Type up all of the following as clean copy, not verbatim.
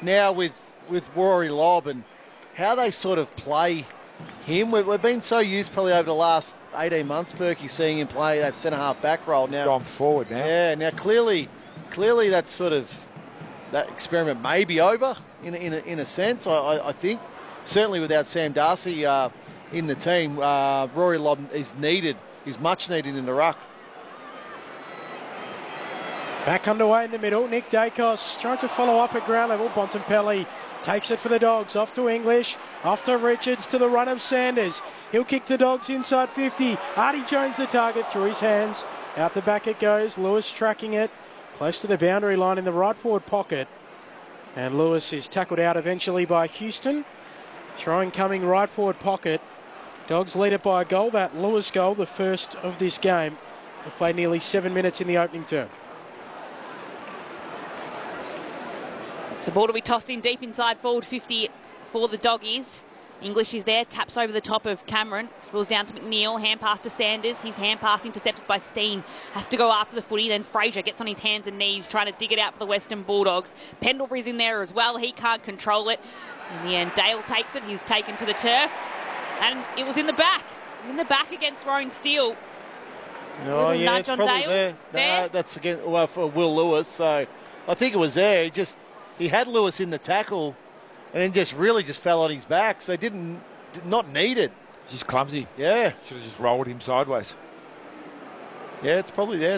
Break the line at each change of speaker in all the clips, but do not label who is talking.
now with Rory Lobb and how they sort of play him. We've been so used probably over the last 18 months, Berkey, seeing him play that centre-half back role. Now
gone forward now.
Yeah, now clearly that's sort of, that experiment may be over in a sense, I think. Certainly without Sam Darcy in the team, Rory Lobb is much needed in the ruck.
Back underway in the middle. Nick Dacos trying to follow up at ground level. Bontempelli takes it for the Dogs. Off to English. Off to Richards to the run of Sanders. He'll kick the Dogs inside 50. Artie Jones the target through his hands. Out the back it goes. Lewis tracking it. Close to the boundary line in the right forward pocket. And Lewis is tackled out eventually by Houston. Throwing coming right forward pocket. Dogs lead it by a goal. That Lewis goal, the first of this game. We played nearly 7 minutes in the opening term.
So the ball to be tossed in deep inside forward 50 for the Doggies. English is there, taps over the top of Cameron, spills down to McNeil, hand pass to Sanders. His hand pass intercepted by Steen, has to go after the footy. Then Fraser gets on his hands and knees trying to dig it out for the Western Bulldogs. Pendlebury's in there as well, he can't control it. In the end, Dale takes it, he's taken to the turf. And it was in the back against Rowan Steele.
Oh yeah, it's probably there. No, that's again for Will Lewis, so I think it was there. He had Lewis in the tackle and then just fell on his back, so not needed.
Just clumsy.
Yeah.
Should have just rolled him sideways.
Yeah, it's probably there.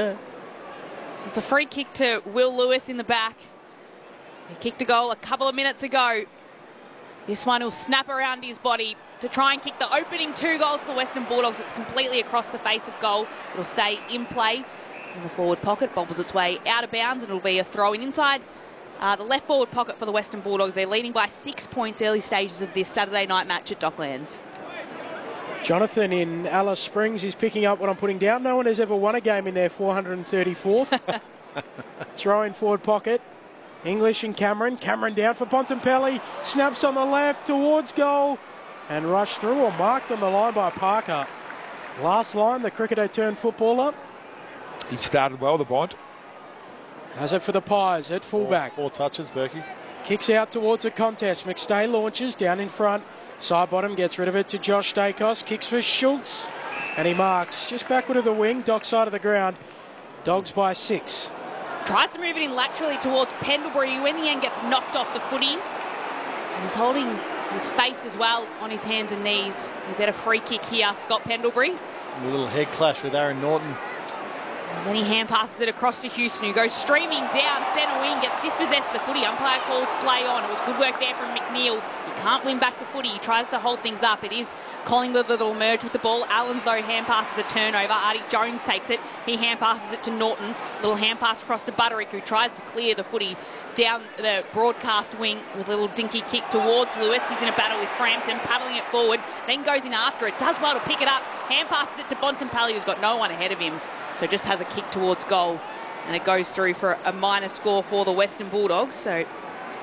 So it's a free kick to Will Lewis in the back. He kicked a goal a couple of minutes ago. This one will snap around his body to try and kick the opening 2 goals for the Western Bulldogs. It's completely across the face of goal. It'll stay in play in the forward pocket, bobbles its way out of bounds, and it'll be a throw-in inside the left forward pocket for the Western Bulldogs. They're leading by 6 points early stages of this Saturday night match at Docklands.
Jonathan in Alice Springs is picking up what I'm putting down. No one has ever won a game in their 434th. Throw in forward pocket. English and Cameron. Cameron down for Bontempelli. Snaps on the left towards goal. And rushed through or marked on the line by Parker. Last line, the cricketer turned footballer.
He started well, the Bont.
Has it for the Pies at fullback.
Four touches, Berkey.
Kicks out towards a contest. McStay launches down in front. Side bottom gets rid of it to Josh Dacos. Kicks for Schultz. And he marks just backward of the wing, dock side of the ground. Dogs by 6.
Tries to move it in laterally towards Pendlebury, who in the end gets knocked off the footy. And he's holding his face as well on his hands and knees. We get a free kick here, Scott Pendlebury.
A little head clash with Aaron Norton.
And then he hand passes it across to Houston, who goes streaming down centre wing, gets dispossessed of the footy. Umpire calls play on. It was good work there from McNeil. He can't win back the footy. He tries to hold things up. It is Collingwood that will merge with the ball. Allens, though, hand passes a turnover. Artie Jones takes it. He hand passes it to Norton. Little hand pass across to Butterick, who tries to clear the footy down the broadcast wing with a little dinky kick towards Lewis. He's in a battle with Frampton, paddling it forward, then goes in after it. Does well to pick it up. Hand passes it to Bontempelli, who's got no one ahead of him. So just has a kick towards goal, and it goes through for a minor score for the Western Bulldogs. So